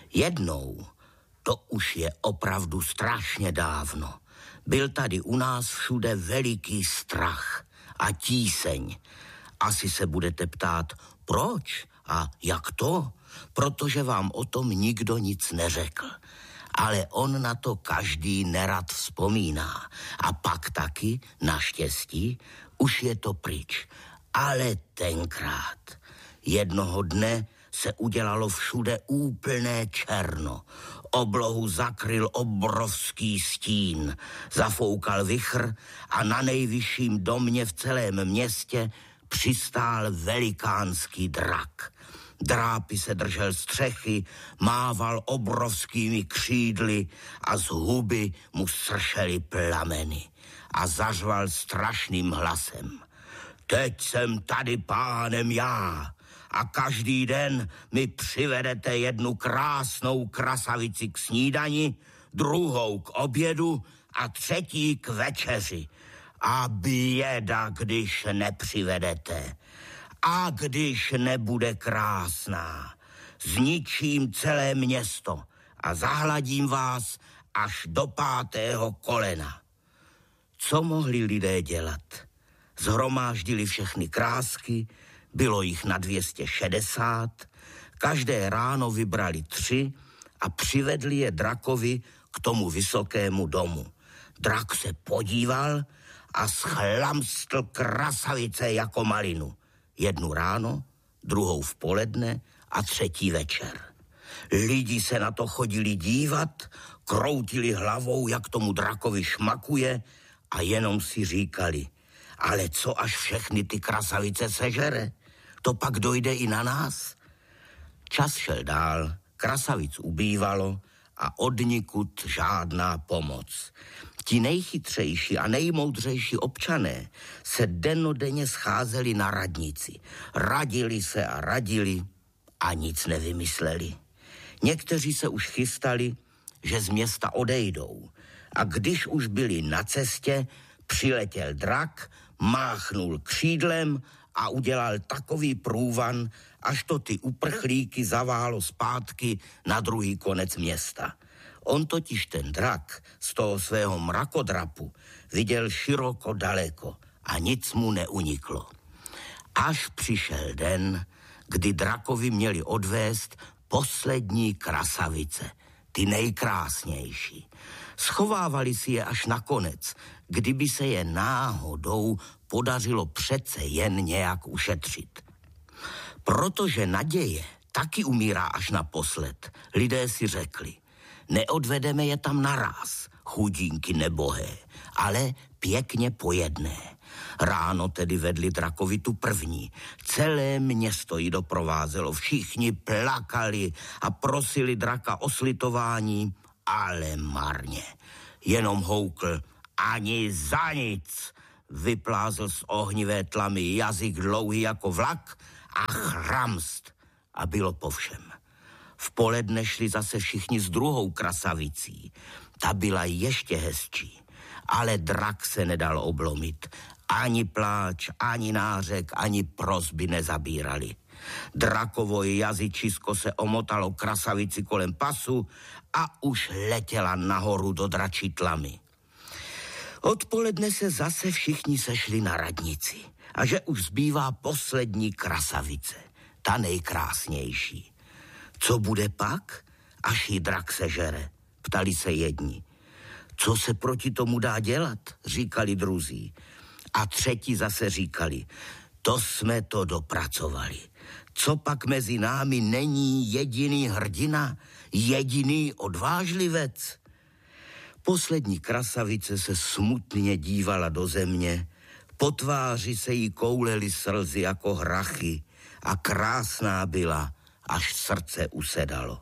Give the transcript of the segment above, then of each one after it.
Jednou, to už je opravdu strašně dávno, byl tady u nás všude veliký strach a tíseň. Asi se budete ptát, proč a jak to? Protože vám o tom nikdo nic neřekl. Ale on na to každý nerad vzpomíná. A pak taky, naštěstí, už je to pryč. Ale tenkrát, jednoho dne se udělalo všude úplné černo. Oblohu zakryl obrovský stín, zafoukal vichr a na nejvyšším domě v celém městě přistál velikánský drak. Drápy se držel střechy, mával obrovskými křídly a z huby mu sršely plameny a zařval strašným hlasem. Teď jsem tady pánem já a každý den mi přivedete jednu krásnou krasavici k snídani, druhou k obědu a třetí k večeři. A běda, když nepřivedete. A když nebude krásná, zničím celé město a zahladím vás až do 5. kolena. Co mohli lidé dělat? Zhromáždili všechny krásky, bylo jich na 260, každé ráno vybrali 3 a přivedli je drakovi k tomu vysokému domu. Drak se podíval a schlamstl krasavice jako malinu. Jednu ráno, druhou v poledne a třetí večer. Lidi se na to chodili dívat, kroutili hlavou, jak tomu drakovi šmakuje a jenom si říkali, ale co až všechny ty krasavice sežere? To pak dojde i na nás? Čas šel dál, krasavic ubývalo a odnikud žádná pomoc. Ti nejchytřejší a nejmoudřejší občané se dennodenně scházeli na radnici. Radili se a radili a nic nevymysleli. Někteří se už chystali, že z města odejdou. A když už byli na cestě, přiletěl drak, máchnul křídlem a udělal takový průvan, až to ty uprchlíky zaválo zpátky na druhý konec města. On totiž ten drak z toho svého mrakodrapu viděl široko daleko a nic mu neuniklo. Až přišel den, kdy drakovi měli odvést poslední krasavice, ty nejkrásnější. Schovávali si je až nakonec, kdyby se je náhodou podařilo přece jen nějak ušetřit. Protože naděje taky umírá až naposled, lidé si řekli, neodvedeme je tam naráz, chudínky nebohé, ale pěkně po jedné. Ráno tedy vedli drakovi tu první. Celé město ji doprovázelo, všichni plakali a prosili draka o slitování, ale marně. Jenom houkl, ani za nic. Vyplázl z ohnivé tlamy jazyk dlouhý jako vlak a chramst. A bylo po všem. V poledne šli zase všichni s druhou krasavicí. Ta byla ještě hezčí, ale drak se nedal oblomit. Ani pláč, ani nářek, ani prosby nezabírali. Drakovo jazyčisko se omotalo krasavici kolem pasu a už letěla nahoru do dračí tlamy. Odpoledne se zase všichni sešli na radnici a že už zbývá poslední krasavice, ta nejkrásnější. Co bude pak, až ji drak sežere? Ptali se jedni. Co se proti tomu dá dělat? Říkali druzí. A třetí zase říkali, to jsme to dopracovali. Co pak mezi námi není jediný hrdina, jediný odvážlivec? Poslední krasavice se smutně dívala do země, po tváři se jí koulely slzy jako hrachy a krásná byla, až srdce usedalo.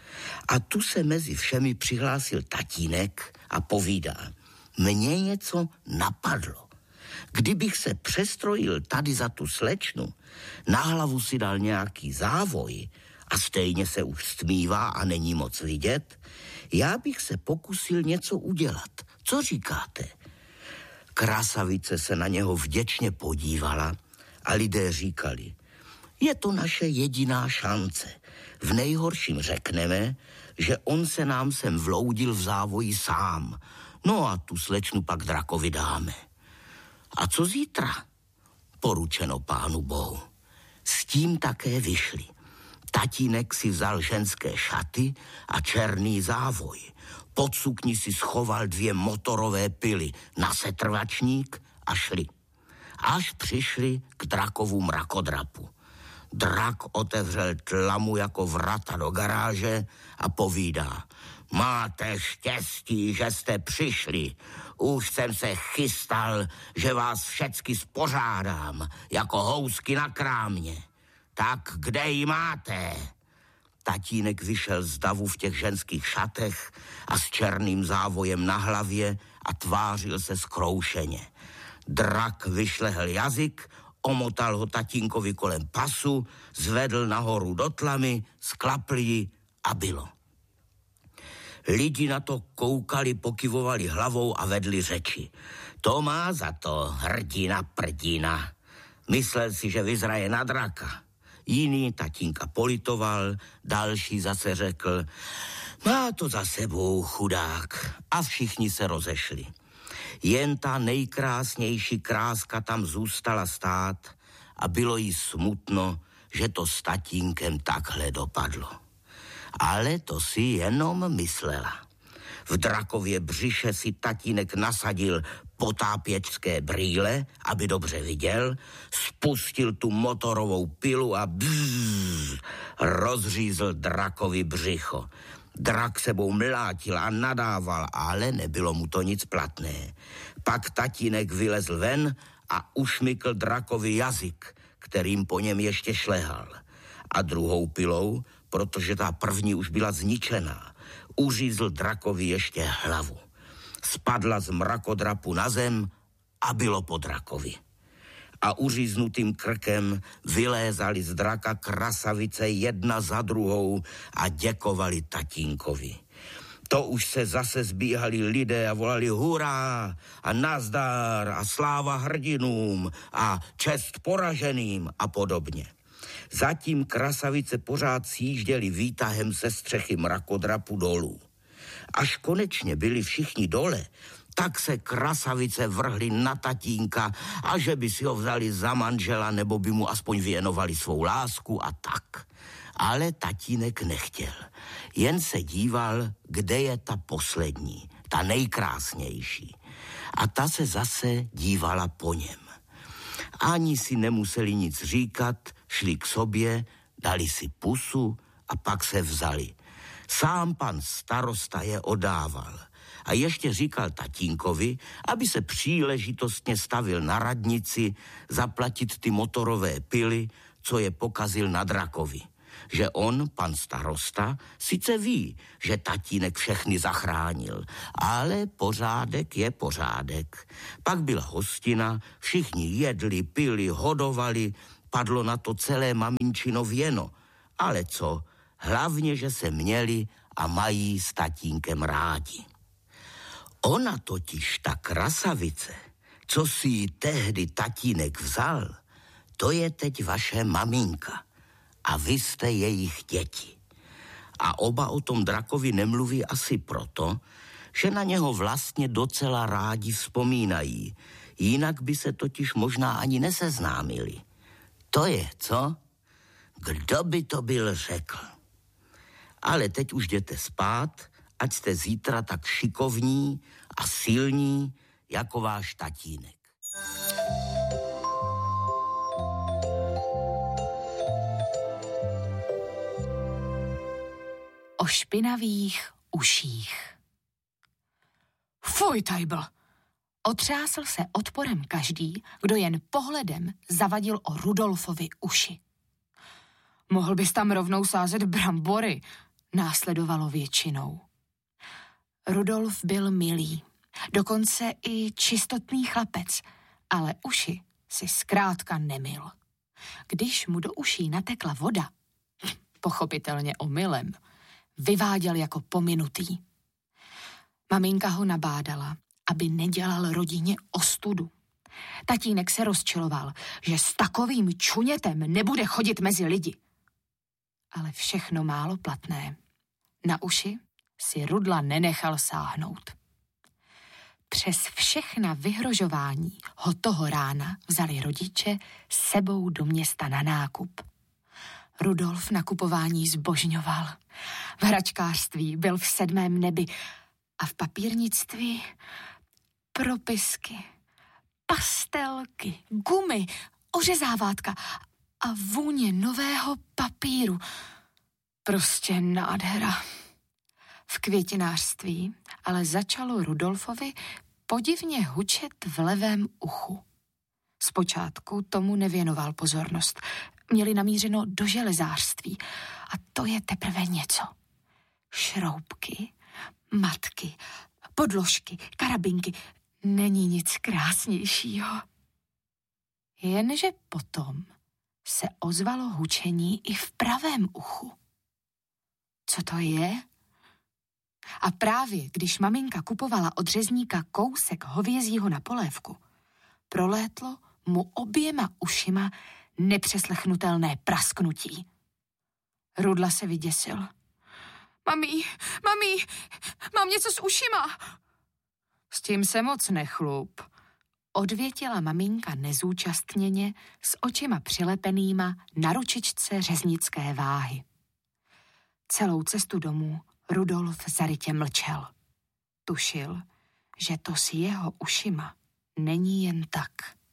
A tu se mezi všemi přihlásil tatínek a povídá, mně něco napadlo. Kdybych se přestrojil tady za tu slečnu, na hlavu si dal nějaký závoj a stejně se už stmívá a není moc vidět, já bych se pokusil něco udělat. Co říkáte? Krasavice se na něho vděčně podívala a lidé říkali, Je to naše jediná šance. V nejhorším řekneme, že on se nám sem vloudil v závoji sám. No a tu slečnu pak drakovi dáme. A co zítra? Poručeno Pánu Bohu. S tím také vyšli. Tatínek si vzal ženské šaty a černý závoj. Pod sukni si schoval 2 motorové pily na setrvačník a šli. Až přišli k drakovu mrakodrapu. Drak otevřel tlamu jako vrata do garáže a povídá: máte štěstí, že jste přišli. Už jsem se chystal, že vás všecky spořádám, jako housky na krámě. Tak kde ji máte? Tatínek vyšel z davu v těch ženských šatech a s černým závojem na hlavě a tvářil se zkroušeně. Drak vyšlehl jazyk, omotal ho tatínkovi kolem pasu, zvedl nahoru do tlamy, sklapl ji a bylo. Lidi na to koukali, pokyvovali hlavou a vedli řeči. To má za to hrdina prdina. Myslel si, že vyzraje na draka. Jiný tatínka politoval, další zase řekl: má to za sebou, chudák. A všichni se rozešli. Jen ta nejkrásnější kráska tam zůstala stát a bylo jí smutno, že to s tatínkem takhle dopadlo. Ale to si jenom myslela. V drakově břiše si tatínek nasadil potápěčské brýle, aby dobře viděl, spustil tu motorovou pilu a rozřízl drakovi břicho. Drak sebou mlátil a nadával, ale nebylo mu to nic platné. Pak tatínek vylezl ven a ušmykl drakovi jazyk, kterým po něm ještě šlehal. A druhou pilou, protože ta první už byla zničená, uřízl drakovi ještě hlavu. Spadla z mrakodrapu na zem a bylo po drakovi. A uříznutým krkem vylézali z draka krasavice jedna za druhou a děkovali tatínkovi. To už se zase zbíhali lidé a volali hurá a nazdar a sláva hrdinům a čest poraženým a podobně. Zatím krasavice pořád sjížděli výtahem se střechy mrakodrapu dolů. Až konečně byli všichni dole, tak se krasavice vrhly na tatínka a že by si ho vzali za manžela nebo by mu aspoň věnovali svou lásku a tak. Ale tatínek nechtěl. Jen se díval, kde je ta poslední, ta nejkrásnější. A ta se zase dívala po něm. Ani si nemuseli nic říkat, šli k sobě, dali si pusu a pak se vzali. Sám pan starosta je odával. A ještě říkal tatínkovi, aby se příležitostně stavil na radnici zaplatit ty motorové pily, co je pokazil na drakovi. Že on, pan starosta, sice ví, že tatínek všechny zachránil, ale pořádek je pořádek. Pak byla hostina, všichni jedli, pili, hodovali, padlo na to celé maminčino věno. Ale co? Hlavně, že se měli a mají s tatínkem rádi. Ona totiž, ta krasavice, co si ji tehdy tatínek vzal, to je teď vaše maminka a vy jste jejich děti. A oba o tom drakovi nemluví asi proto, že na něho vlastně docela rádi vzpomínají, jinak by se totiž možná ani neseznámili. To je, co? Kdo by to byl řekl? Ale teď už jděte spát, ať jste zítra tak šikovní a silní jako váš tatínek. O špinavých uších. Fuj, Tajbl! Otřásl se odporem každý, kdo jen pohledem zavadil o Rudolfovi uši. Mohl bys tam rovnou sázet brambory, následovalo většinou. Rudolf byl milý, dokonce i čistotný chlapec, ale uši si zkrátka nemyl. Když mu do uší natekla voda, pochopitelně omylem, vyváděl jako pominutý. Maminka ho nabádala, aby nedělal rodině ostudu. Tatínek se rozčiloval, že s takovým čunětem nebude chodit mezi lidi. Ale všechno málo platné. Na uši si Rudla nenechal sáhnout. Přes všechna vyhrožování ho toho rána vzali rodiče s sebou do města na nákup. Rudolf nakupování zbožňoval. V hračkářství byl v 7. nebi a v papírnictví propisky, pastelky, gumy, ořezávátka a vůně nového papíru. Prostě nádhera. V květinářství ale začalo Rudolfovi podivně hučet v levém uchu. Zpočátku tomu nevěnoval pozornost. Měli namířeno do železářství a to je teprve něco. Šroubky, matky, podložky, karabinky, není nic krásnějšího. Jenže potom se ozvalo hučení i v pravém uchu. Co to je? A právě když maminka kupovala od řezníka kousek hovězího na polévku, prolétlo mu oběma ušima nepřeslechnutelné prasknutí. Rudla se vyděsil. Mami, mám něco s ušima. S tím se moc nechlup, odvětila maminka nezúčastněně s očima přilepenýma na ručičce řeznické váhy. Celou cestu domů Rudolf zarytě mlčel. Tušil, že to s jeho ušima není jen tak.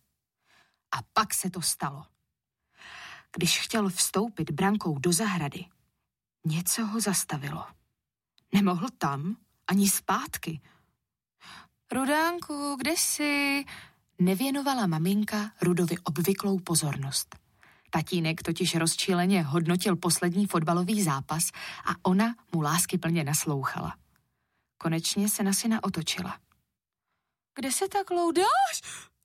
A pak se to stalo. Když chtěl vstoupit brankou do zahrady, něco ho zastavilo. Nemohl tam ani zpátky. Rudánku, kde jsi? Nevěnovala maminka Rudovi obvyklou pozornost. Tatínek totiž rozčíleně hodnotil poslední fotbalový zápas a ona mu láskyplně naslouchala. Konečně se na syna otočila. Kde se tak loudáš?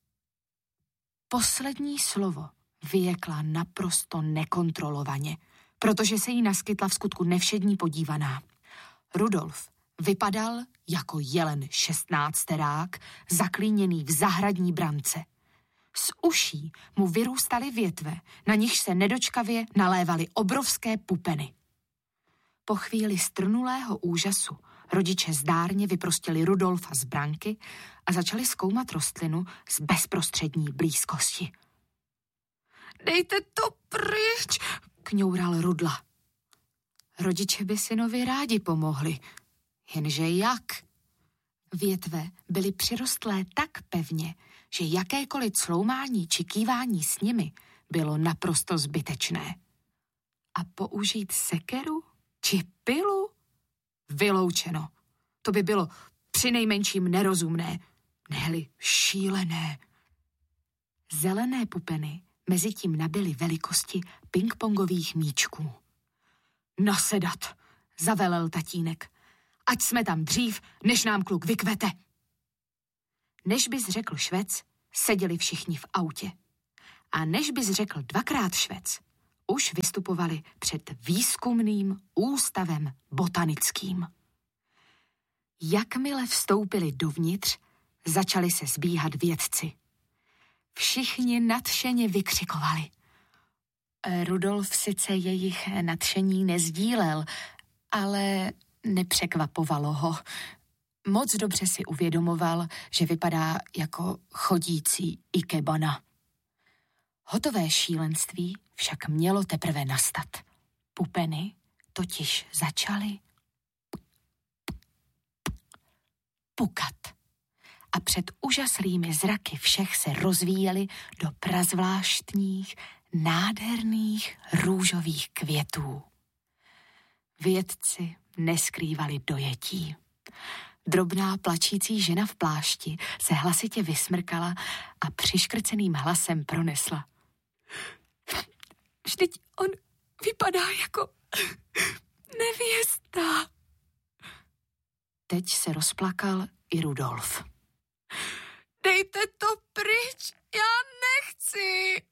Poslední slovo vyjekla naprosto nekontrolovaně, protože se jí naskytla v skutku nevšední podívaná. Rudolf vypadal jako jelen 16terák, zaklíněný v zahradní brance. Z uší mu vyrůstaly větve, na nichž se nedočkavě nalévaly obrovské pupeny. Po chvíli strnulého úžasu rodiče zdárně vyprostili Rudolfa z branky a začali zkoumat rostlinu z bezprostřední blízkosti. Dejte to pryč, kňoural Rudla. Rodiče by synovi rádi pomohli, jenže jak? Větve byly přirostlé tak pevně, že jakékoliv cloumání či kývání s nimi bylo naprosto zbytečné. A použít sekeru či pilu? Vyloučeno. To by bylo přinejmenším nerozumné, nehli šílené. Zelené pupeny mezitím nabyly velikosti pingpongových míčků. Nasedat, zavelel tatínek. Ať jsme tam dřív, než nám kluk vykvete. Než bys řekl švec, seděli všichni v autě. A než bys řekl 2krát švec, už vystupovali před výzkumným ústavem botanickým. Jakmile vstoupili dovnitř, začali se sbíhat vědci. Všichni nadšeně vykřikovali. Rudolf sice jejich nadšení nezdílel, ale nepřekvapovalo ho. Moc dobře si uvědomoval, že vypadá jako chodící ikebana. Hotové šílenství však mělo teprve nastat. Pupeny totiž začaly pukat. A před úžaslými zraky všech se rozvíjely do prazvláštních, nádherných růžových květů. Vědci neskrývali dojetí. Drobná plačící žena v plášti se hlasitě vysmrkala a přiškrceným hlasem pronesla. Vždyť on vypadá jako nevěsta. Teď se rozplakal i Rudolf. Dejte to pryč, já nechci.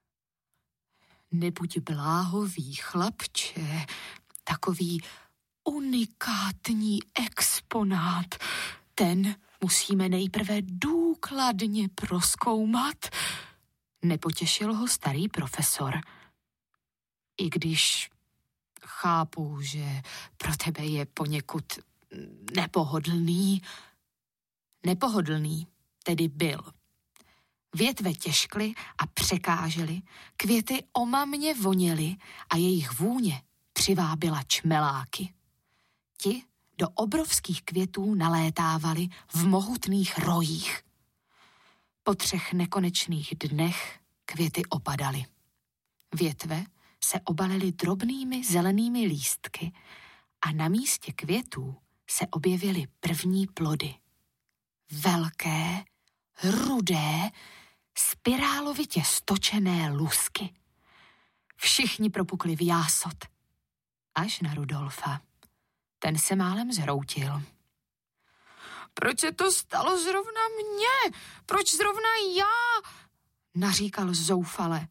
Nebuď bláhový, chlapče, takový unikátní exponát. Ten musíme nejprve důkladně prozkoumat. Nepotěšil ho starý profesor. I když chápu, že pro tebe je poněkud nepohodlný. Nepohodlný tedy byl. Větve těžkly a překážely, květy omamně voněly a jejich vůně přivábila čmeláky. Ti do obrovských květů nalétávali v mohutných rojích. Po 3 nekonečných dnech květy opadaly. Větve se obalily drobnými zelenými lístky a na místě květů se objevily první plody. Velké, rudé, spirálovitě stočené lusky. Všichni propukli v jásot. Až na Rudolfa. Ten se málem zhroutil. Proč se to stalo zrovna mně? Proč zrovna já? Naříkal zoufale.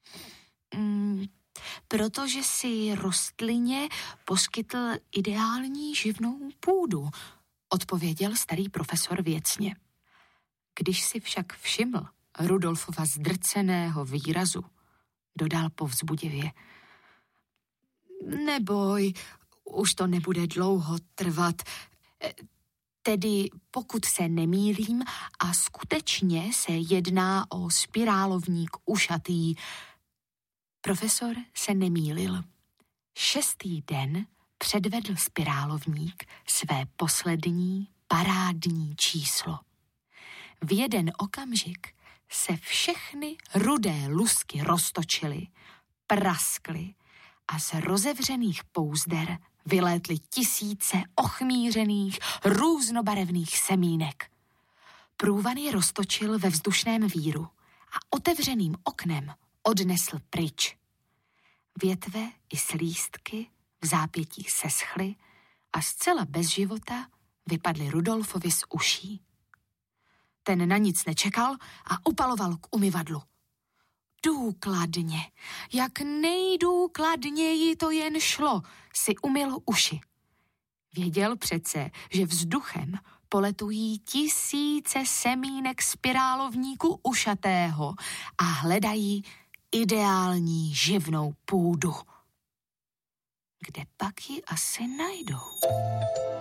Protože si rostlině poskytl ideální živnou půdu, odpověděl starý profesor věcně. Když si však všiml Rudolfova zdrceného výrazu, dodal povzbudivě. Neboj, už to nebude dlouho trvat. Tedy pokud se nemýlím a skutečně se jedná o spirálovník ušatý. Profesor se nemýlil. 6. den předvedl spirálovník své poslední parádní číslo. V jeden okamžik se všechny rudé lusky roztočily, praskly a z rozevřených pouzder vylétly tisíce ochmířených, různobarevných semínek. Průvan je roztočil ve vzdušném víru a otevřeným oknem odnesl pryč. Větve i slístky v zápětí seschly a zcela bez života vypadly Rudolfovi z uší. Ten na nic nečekal a upaloval k umyvadlu. Důkladně, jak nejdůkladněji to jen šlo, si umyl uši. Věděl přece, že vzduchem poletují tisíce semínek spirálovníku ušatého a hledají ideální živnou půdu. Kde pak ji asi najdou?